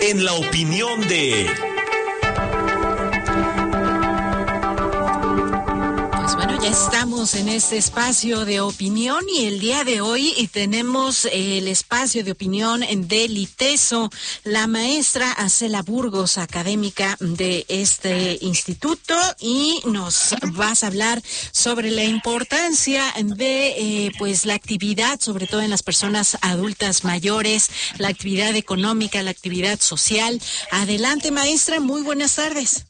en la opinión de... Ya estamos en este espacio de opinión y el día de hoy tenemos el espacio de opinión del ITESO, la maestra Acela Burgos, académica de este instituto, y nos vas a hablar sobre la importancia de pues la actividad, sobre todo en las personas adultas mayores, la actividad económica, la actividad social. Adelante, maestra, muy buenas tardes.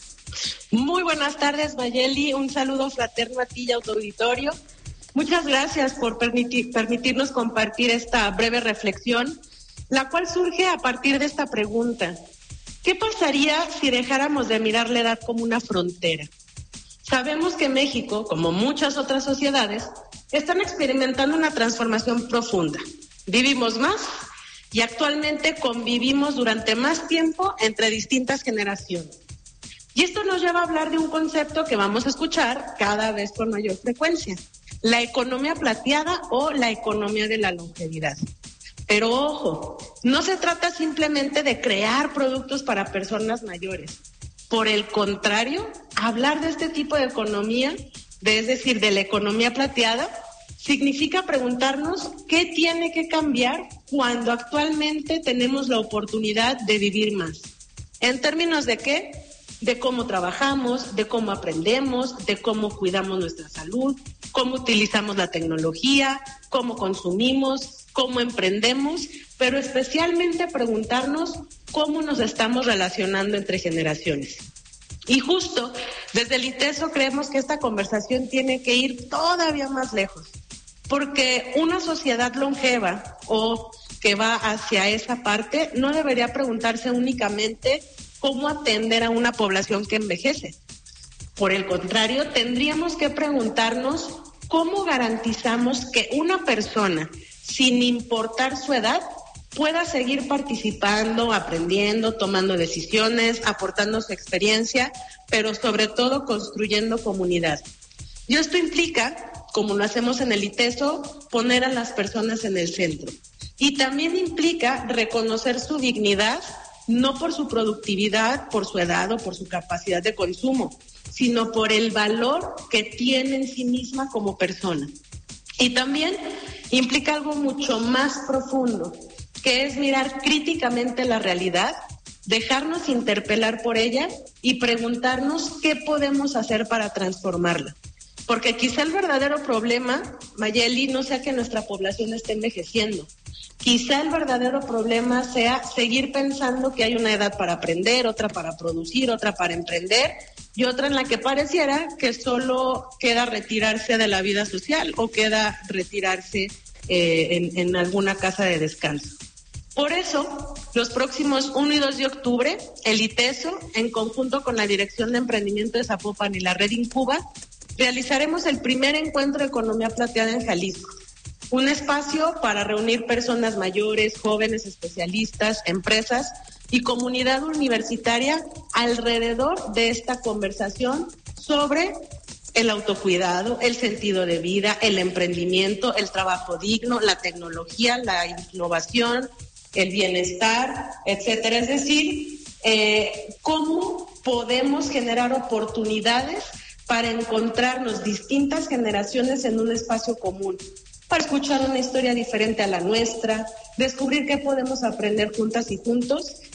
Muy buenas tardes, Mayeli. Un saludo fraterno a ti y a tu auditorio. Muchas gracias por permitirnos compartir esta breve reflexión, la cual surge a partir de esta pregunta. ¿Qué pasaría si dejáramos de mirar la edad como una frontera? Sabemos que México, como muchas otras sociedades, están experimentando una transformación profunda. Vivimos más y actualmente convivimos durante más tiempo entre distintas generaciones. Y esto nos lleva a hablar de un concepto que vamos a escuchar cada vez con mayor frecuencia: la economía plateada o la economía de la longevidad. Pero ojo, no se trata simplemente de crear productos para personas mayores. Por el contrario, hablar de este tipo de economía, es decir, de la economía plateada, significa preguntarnos qué tiene que cambiar cuando actualmente tenemos la oportunidad de vivir más. ¿En términos de qué? De cómo trabajamos, de cómo aprendemos, de cómo cuidamos nuestra salud, cómo utilizamos la tecnología, cómo consumimos, cómo emprendemos, pero especialmente preguntarnos cómo nos estamos relacionando entre generaciones. Y justo desde el ITESO creemos que esta conversación tiene que ir todavía más lejos, porque una sociedad longeva o que va hacia esa parte no debería preguntarse únicamente cómo atender a una población que envejece. Por el contrario, tendríamos que preguntarnos cómo garantizamos que una persona, sin importar su edad, pueda seguir participando, aprendiendo, tomando decisiones, aportando su experiencia, pero sobre todo construyendo comunidad. Y esto implica, como lo hacemos en el ITESO, poner a las personas en el centro. Y también implica reconocer su dignidad, no por su productividad, por su edad o por su capacidad de consumo, sino por el valor que tiene en sí misma como persona. Y también implica algo mucho más profundo, que es mirar críticamente la realidad, dejarnos interpelar por ella y preguntarnos qué podemos hacer para transformarla. Porque quizá el verdadero problema, Mayeli, no sea que nuestra población esté envejeciendo. Quizá el verdadero problema sea seguir pensando que hay una edad para aprender, otra para producir, otra para emprender y otra en la que pareciera que solo queda retirarse de la vida social o queda retirarse en alguna casa de descanso. Por eso, los próximos 1 y 2 de octubre, el ITESO, en conjunto con la Dirección de Emprendimiento de Zapopan y la Red Incuba, realizaremos el primer encuentro de economía plateada en Jalisco. Un espacio para reunir personas mayores, jóvenes, especialistas, empresas y comunidad universitaria alrededor de esta conversación sobre el autocuidado, el sentido de vida, el emprendimiento, el trabajo digno, la tecnología, la innovación, el bienestar, etcétera. Es decir, cómo podemos generar oportunidades para encontrarnos distintas generaciones en un espacio común, para escuchar una historia diferente a la nuestra, descubrir qué podemos aprender juntas y juntos